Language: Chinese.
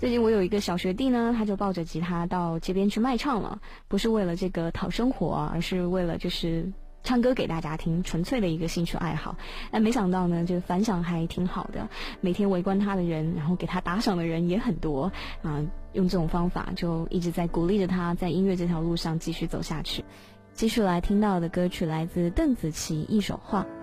最近我有一个小学弟呢，他就抱着吉他到街边去卖唱了，不是为了这个讨生活，而是为了就是唱歌给大家听，纯粹的一个兴趣爱好。没想到呢，这个反响还挺好的，每天围观他的人，然后给他打赏的人也很多用这种方法就一直在鼓励着他在音乐这条路上继续走下去。继续来听到的歌曲来自邓紫棋《一手画》。